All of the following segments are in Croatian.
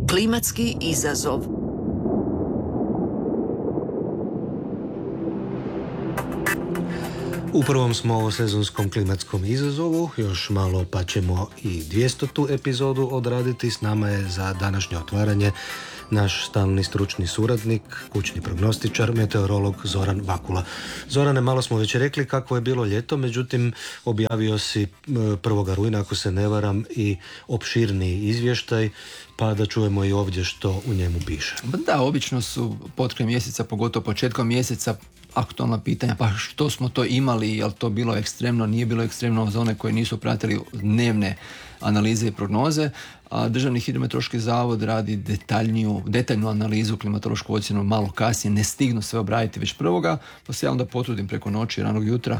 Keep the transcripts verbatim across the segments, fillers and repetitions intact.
Klimatski izazov. U prvom smo ovosezonskom klimatskom izazovu, još malo pa ćemo i dvjestotu epizodu odraditi. S nama je za današnje otvaranje naš stalni stručni suradnik, kućni prognostičar, meteorolog Zoran Vakula. Zorane, malo smo već rekli kako je bilo ljeto, međutim objavio si prvog rujna, ako se ne varam, i opširniji izvještaj, pa da čujemo i ovdje što u njemu piše. Da, obično su potkraj mjeseca, pogotovo početkom mjeseca, aktualna pitanja, pa što smo to imali, je li to bilo ekstremno, nije bilo ekstremno za one koji nisu pratili dnevne analize i prognoze, a Državni hidrometeorološki zavod radi detaljniju, detaljnu analizu, klimatološku ocjenu malo kasnije, ne stignu sve obraditi već prvoga, pa se ja onda potrudim preko noći, ranog jutra,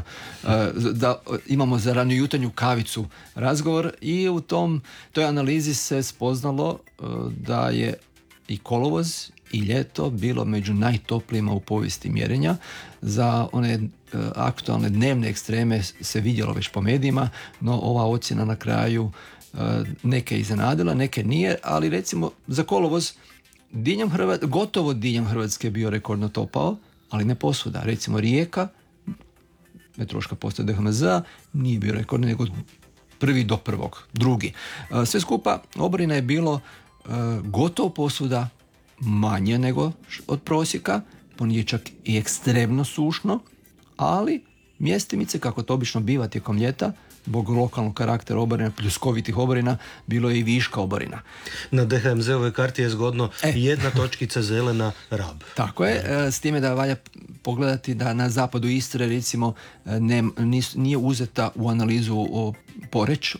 da imamo za ranu jutarnju kavicu razgovor i u tom, toj analizi se spoznalo da je i kolovoz i ljeto bilo među najtoplijima u povijesti mjerenja. Za one e, aktualne dnevne ekstreme se vidjelo već po medijima, no ova ocjena na kraju e, neke je iznenadila, neke nije, ali recimo za kolovoz diljem Hrvatske, gotovo diljem Hrvatske je bio rekordno topao, ali ne posvuda. Recimo Rijeka, meteorološka postaja D H M Z, nije bio rekordno, nego prvi do prvog, drugi. E, sve skupa oborina je bilo e, gotovo posvuda manje nego od prosjeka, ponije čak i ekstremno sušno, ali mjestimice, kako to obično biva tijekom ljeta, zbog lokalnog karaktera oborina, pljuskovitih oborina, bilo je i viška oborina. Na D H M Z-ovoj karti je zgodno e. jedna točkica zelena Rab. Tako je, e, s time da valja pogledati da na zapadu Istre, recimo, ne, nis, nije uzeta u analizu o Poreć,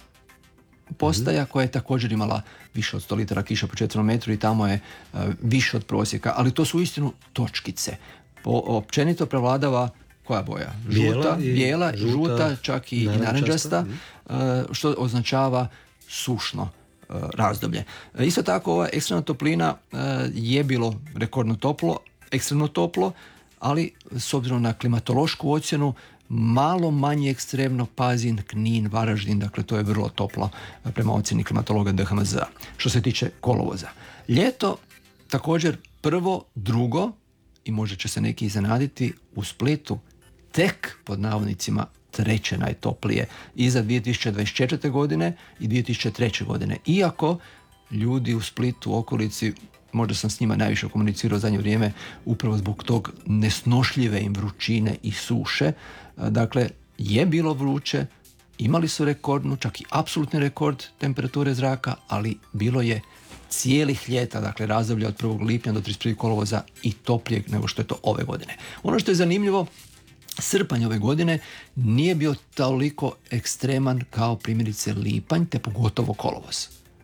postaja koja je također imala više od sto litara kiša po četvrnom metru i tamo je uh, više od prosjeka, ali to su uistinu točkice. Po, općenito prevladava koja boja? Žuta, bijela, bijela žuta, žuta, čak i narančasta, uh, što označava sušno uh, razdoblje. Uh, isto tako ova ekstremna toplina uh, je bilo rekordno toplo, ekstremno toplo, ali s obzirom na klimatološku ocjenu malo manje ekstremno Pazin, Knin, Varaždin, dakle to je vrlo toplo prema ocjeni klimatologa D H M Z. Što se tiče kolovoza. Ljeto također prvo, drugo, i možda će se neki iznenaditi, u Splitu tek pod navodnicima treće najtoplije iza dvije tisuće dvadeset četvrte. godine i dvije tisuće treće. godine. Iako ljudi u Splitu, u okolici, možda sam s njima najviše komunicirao u zadnje vrijeme upravo zbog tog nesnošljive im vrućine i suše. Dakle, je bilo vruće, imali su rekordnu, čak i apsolutni rekord temperature zraka, ali bilo je cijelih ljeta, dakle razdoblje od prvog lipnja do trideset prvog kolovoza i toplijeg nego što je to ove godine. Ono što je zanimljivo, srpanj ove godine nije bio toliko ekstreman kao primjerice lipanj, te pogotovo kolovoz.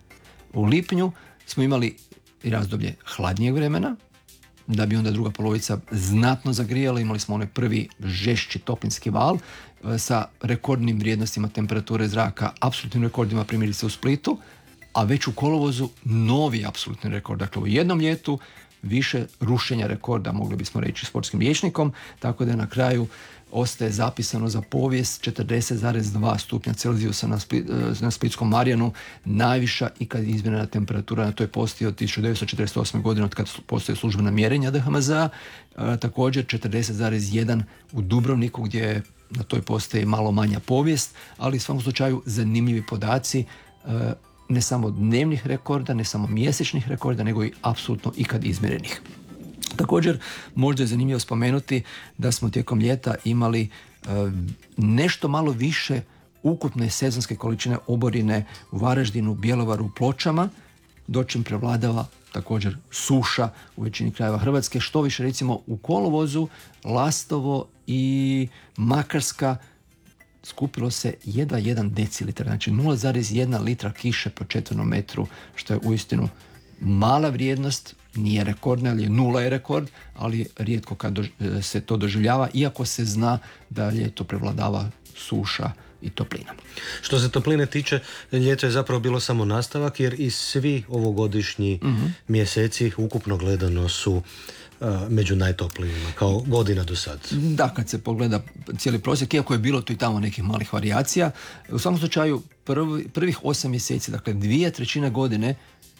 U lipnju smo imali i razdoblje hladnijeg vremena, da bi onda druga polovica znatno zagrijala. Imali smo onaj prvi žešći toplinski val sa rekordnim vrijednostima temperature zraka, apsolutnim rekordima primjerice u Splitu, a već u kolovozu novi apsolutni rekord. Dakle, u jednom ljetu više rušenja rekorda, mogli bismo reći sportskim rječnikom, tako da na kraju ostaje zapisano za povijest četrdeset zarez dva stupnja Celzijusa na, Spli, na Splitskom Marjanu, najviša ikad izmjerena temperatura na toj postaji od tisuću devetsto četrdeset osme. godine, od kada postoje službena mjerenja D H M Z-a, e, također četrdeset zarez jedan u Dubrovniku, gdje je na toj postaji malo manja povijest, ali u svakom slučaju zanimljivi podaci, e, ne samo dnevnih rekorda, ne samo mjesečnih rekorda, nego i apsolutno ikad izmjerenih. Također, možda je zanimljivo spomenuti da smo tijekom ljeta imali e, nešto malo više ukupne sezonske količine oborine u Varaždinu, Bjelovaru, Pločama, dočim prevladava također suša u većini krajeva Hrvatske. Što više, recimo u kolovozu Lastovo i Makarska skupilo se jedva jedan decilitar, znači nula zarez jedan litra kiše po četvrnom metru, što je uistinu mala vrijednost, nije rekordna, ali je nula je rekord, ali rijetko kad se to doživljava, iako se zna da ljeto prevladava suša i toplina. Što se topline tiče, ljeto je zapravo bilo samo nastavak, jer i svi ovogodišnji mm-hmm. mjeseci ukupno gledano su uh, među najtoplijima, kao godina do sad. Da, kad se pogleda cijeli prosjek, iako je bilo tu i tamo nekih malih varijacija, u svakom slučaju prvi, prvih osam mjeseci, dakle dvije trećine godine,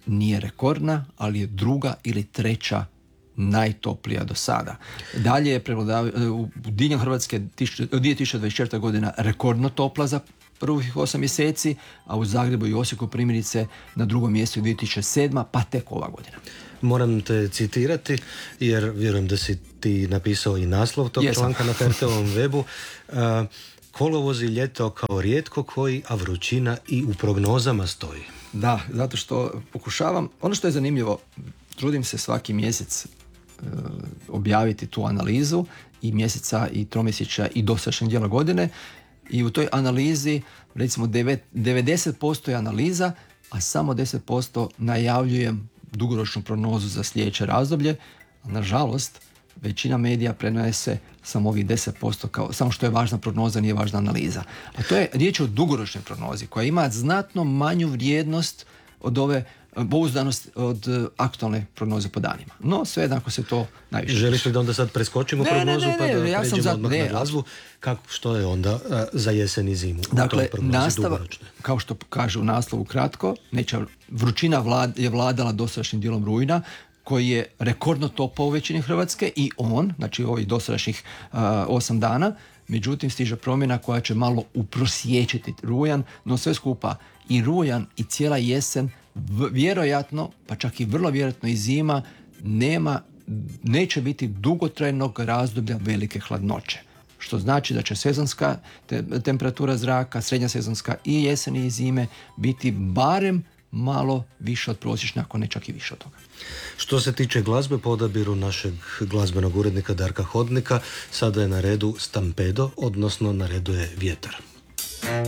nije rekordna, ali je druga ili treća najtoplija do sada. Dalje je prevladava, u diljem Hrvatske dvije tisuće dvadeset četvrta godina rekordno topla za prvih osam mjeseci, a u Zagrebu i Osijeku primjerice na drugom mjestu dvije tisuće sedma, pa tek ova godina. Moram te citirati, jer vjerujem da si ti napisao i naslov tog Jesam. članka na F R T-ovom webu. Uh, kolovozi ljeto kao rijetko koji, a vrućina i u prognozama stoji. Da, zato što pokušavam, ono što je zanimljivo, trudim se svaki mjesec uh, objaviti tu analizu i mjeseca i tromjesečja i dosadašnjeg dijela godine, i u toj analizi recimo devedeset posto je analiza, a samo deset posto najavljujem dugoročnu prognozu za sljedeće razdoblje. Nažalost, većina medija prenese samo ovih deset posto kao samo što je važna prognoza, nije važna analiza. A to je riječ o dugoročnoj prognozi koja ima znatno manju vrijednost od ove pouzdanost od uh, aktualne prognoze po danima. No, sve jednako se to najviše... Želiš li da onda sad preskočimo ne, prognozu ne, ne, pa da ne, ja pređemo za, odmah ne, na glazbu? Kako, što je onda uh, za jesen i zimu? Dakle, nastava, kao što kaže u naslovu kratko, neće, vrućina vlad, je vladala dosadašnjim dijelom rujna, koji je rekordno topao u većini Hrvatske, i on, znači ovih dosadašnjih uh, osam dana, međutim stiže promjena koja će malo uprosječiti rujan, no sve skupa i rujan i cijela jesen v- vjerojatno, pa čak i vrlo vjerojatno i zima, nema, neće biti dugotrajnog razdoblja velike hladnoće. Što znači da će sezonska te, temperatura zraka, srednja sezonska i jeseni i zime biti barem malo više od prosječne, ako ne čak i više od toga. Što se tiče glazbe, po odabiru našeg glazbenog urednika Darka Hodnika, sada je na redu Stampedo, odnosno na redu je Vjetar.